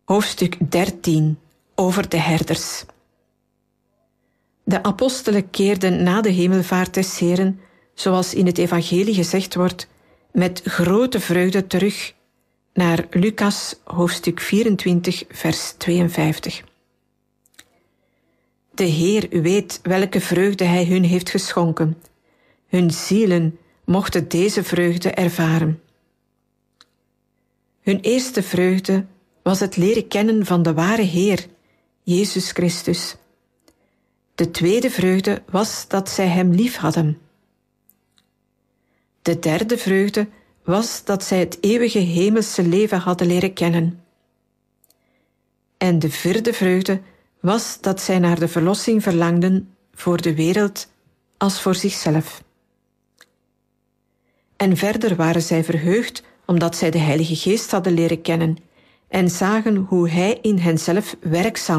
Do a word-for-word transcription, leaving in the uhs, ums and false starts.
Hoofdstuk dertien, over de herders. De apostelen keerden na de hemelvaart des Heren, zoals in het evangelie gezegd wordt, met grote vreugde terug naar Lucas hoofdstuk vierentwintig, vers tweeënvijftig. De Heer weet welke vreugde Hij hun heeft geschonken. Hun zielen mochten deze vreugde ervaren. Hun eerste vreugde was het leren kennen van de ware Heer, Jezus Christus. De tweede vreugde was dat zij Hem lief hadden. De derde vreugde was dat zij het eeuwige hemelse leven hadden leren kennen. En de vierde vreugde was dat zij naar de verlossing verlangden voor de wereld als voor zichzelf. En verder waren zij verheugd omdat zij de Heilige Geest hadden leren kennen en zagen hoe Hij in henzelf werkzaam